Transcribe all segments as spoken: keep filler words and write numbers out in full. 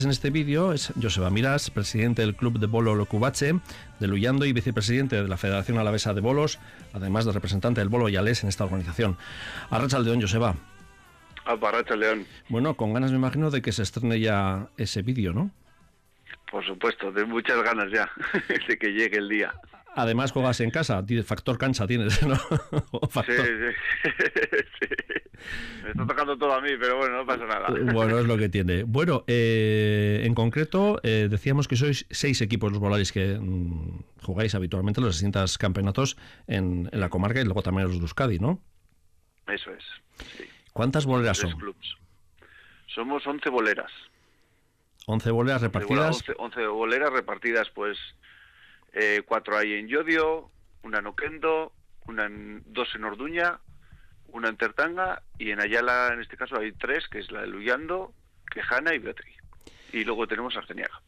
En este vídeo es Joseba Mirás, presidente del Club de Bolo Locubache de Luyando y vicepresidente de la Federación Alavesa de Bolos, además de representante del Bolo Ayalés en esta organización. Arratsaldeon, Joseba. Arratsaldeon. Bueno, con ganas me imagino de que se estrene ya ese vídeo, ¿no? Por supuesto, de muchas ganas ya de que llegue el día. Además juegas en casa, factor cancha tienes, ¿no? Factor... Sí, sí. Sí. Me está tocando todo a mí, pero bueno, no pasa nada. Bueno, es lo que tiene. Bueno, eh, en concreto, eh, decíamos que sois seis equipos los bolaris que mmm, jugáis habitualmente los distintos campeonatos en, en la comarca y luego también los de Euskadi, ¿no? Eso es, sí. ¿Cuántas boleras son? Clubs. Somos once boleras. once boleras repartidas. once, once boleras repartidas, pues eh, cuatro hay en Llodio, una en Oquendo, una en, dos en Orduña, una en Tertanga, y en Ayala, en este caso, hay tres, que es la de Luyando, Quejana y Beotri. Y luego tenemos Arceniaga.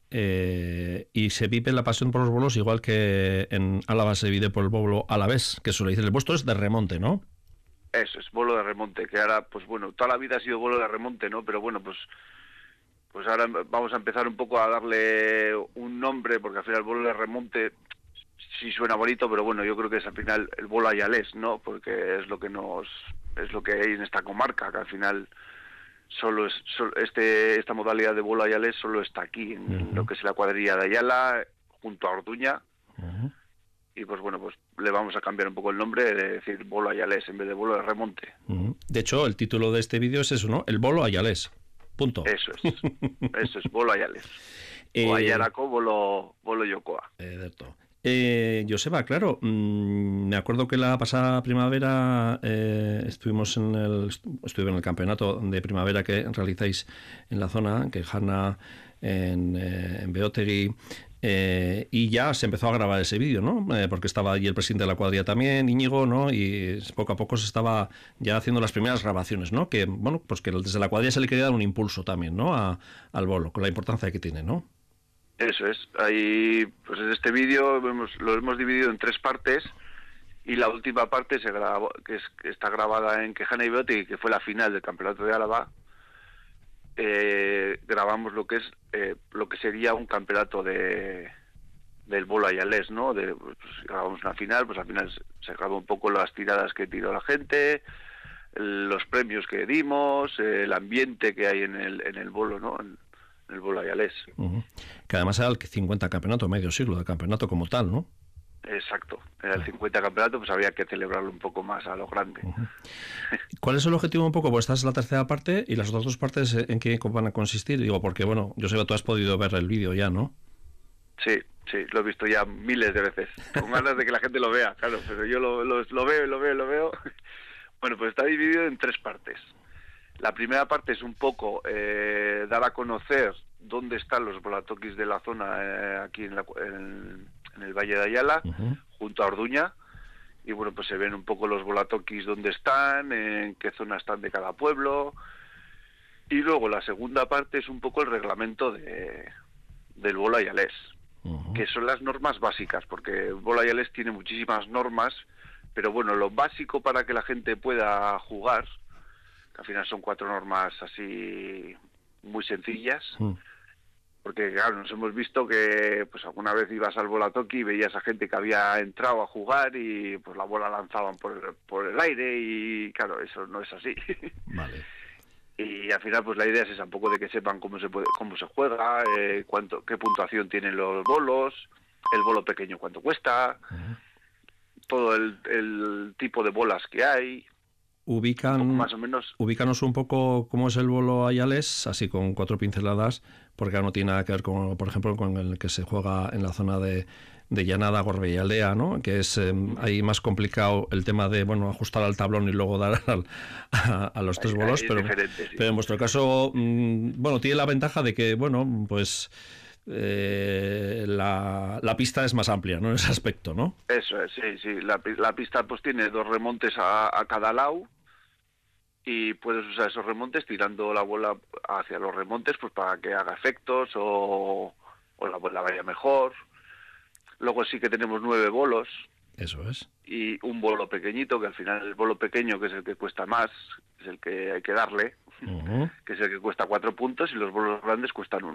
Eh, y se vive la pasión por los bolos igual que en Álava se vive por el bolo alavés, que suele decir, el vuestro es de remonte, ¿no? Eso es, bolo de remonte, que ahora, pues bueno, toda la vida ha sido bolo de remonte, ¿no? Pero bueno, pues pues ahora vamos a empezar un poco a darle un nombre, porque al final el bolo de remonte sí suena bonito, pero bueno, yo creo que es al final el bolo ayalés, ¿no? Porque es lo que nos es lo que hay en esta comarca, que al final solo es solo este esta modalidad de bolo ayalés solo está aquí, en uh-huh. lo que es la cuadrilla de Ayala, junto a Orduña. Uh-huh. Y pues bueno, pues le vamos a cambiar un poco el nombre, de decir bolo ayalés en vez de bolo de remonte. Uh-huh. De hecho, el título de este vídeo es eso, ¿no? El bolo ayalés. Punto. Eso es. Eso es, bolo ayalés. Eh, o Ayaraco, bolo, bolo yokoa. Eh, eh, Joseba, claro, mmm, me acuerdo que la pasada primavera eh, estuvimos en el estuve en el campeonato de primavera que realizáis en la zona, que Jana en, eh, en Beoteri. Eh, y ya se empezó a grabar ese vídeo, ¿no? Eh, porque estaba allí el presidente de la cuadrilla también, Íñigo, ¿no? Y poco a poco se estaba ya haciendo las primeras grabaciones, ¿no? Que, bueno, pues que desde la cuadrilla se le quería dar un impulso también, ¿no? A, al bolo, con la importancia que tiene, ¿no? Eso es. Ahí, pues en este vídeo hemos, lo hemos dividido en tres partes y la última parte se grabó, que, es, que está grabada en Quejana y Beotri, que fue la final del campeonato de Álava. Eh, grabamos lo que es eh, lo que sería un campeonato de del bolo ayalés, ¿no? De, pues, grabamos una final, pues al final se, se grabó un poco las tiradas que tiró la gente, el, los premios que dimos, eh, el ambiente que hay en el en el bolo, ¿no? En, en el bolo ayalés. Uh-huh. Que además era el cincuenta campeonato, medio siglo de campeonato como tal, ¿no? Exacto, era el cincuenta campeonato, pues había que celebrarlo un poco más a lo grande. Uh-huh. ¿Cuál es el objetivo un poco? Pues esta es la tercera parte y las otras dos partes ¿en qué van a consistir? Digo, porque bueno, yo sé que tú has podido ver el vídeo ya, ¿no? Sí, sí, lo he visto ya miles de veces, con ganas de que la gente lo vea, claro, pero yo lo, lo, lo veo, lo veo, lo veo. Bueno, pues está dividido en tres partes. La primera parte es un poco eh, dar a conocer dónde están los bolatokis de la zona eh, aquí en, la, en, en el Valle de Ayala, uh-huh. junto a Orduña, y bueno, pues se ven un poco los bolatokis dónde están, en qué zona están de cada pueblo, y luego la segunda parte es un poco el reglamento de, del bolo ayalés, uh-huh. que son las normas básicas, porque el bolo ayalés tiene muchísimas normas, pero bueno, lo básico para que la gente pueda jugar, que al final son cuatro normas así muy sencillas, mm. porque claro, nos hemos visto que pues alguna vez ibas al bolatoki y veías a gente que había entrado a jugar y pues la bola lanzaban por, por el aire y claro, eso no es así. Vale. Y al final pues la idea es esa, un poco de que sepan cómo se puede, cómo se juega, eh, cuánto, qué puntuación tienen los bolos, el bolo pequeño cuánto cuesta, uh-huh. todo el, el tipo de bolas que hay. Ubican, más o menos. Ubícanos un poco cómo es el bolo ayalés, así con cuatro pinceladas, porque no tiene nada que ver con, por ejemplo, con el que se juega en la zona de, de Llanada, Gorbe y Aldea, ¿no? Que es eh, ahí más complicado el tema de, bueno, ajustar al tablón y luego dar al, a, a los tres ahí, bolos, ahí pero, sí. pero en vuestro caso, mmm, bueno, tiene la ventaja de que, bueno, pues eh, la, la pista es más amplia, ¿no? En ese aspecto, ¿no? Eso es, sí, sí. La, la pista pues tiene dos remontes a, a cada lado. Y puedes usar esos remontes tirando la bola hacia los remontes pues para que haga efectos o, o la bola vaya mejor. Luego sí que tenemos nueve bolos, Eso es. Y un bolo pequeñito, que al final el bolo pequeño, que es el que cuesta más, es el que hay que darle, uh-huh. que es el que cuesta cuatro puntos, y los bolos grandes cuestan uno.